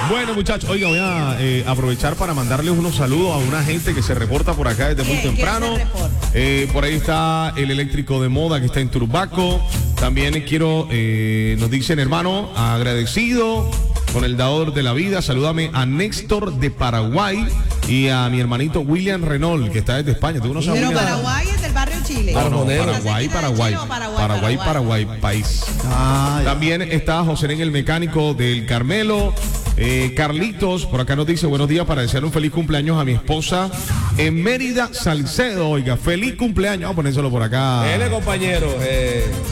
Bueno, muchachos, oiga, voy a aprovechar para mandarles unos saludos a una gente que se reporta por acá desde muy temprano. Por ahí está el eléctrico de moda que está en Turbaco. También quiero, nos dicen, hermano, agradecido con el dador de la vida. Salúdame a Néstor de Paraguay y a mi hermanito William Renault, que está desde España. ¿Tú no sabes? Pero Paraguay es del barrio Chile. Paraguay, país. También está José en el mecánico del Carmelo. Carlitos, por acá nos dice buenos días para desear un feliz cumpleaños a mi esposa en Mérida, Salcedo. Oiga, feliz cumpleaños. Vamos a ponérselo por acá. Compañero.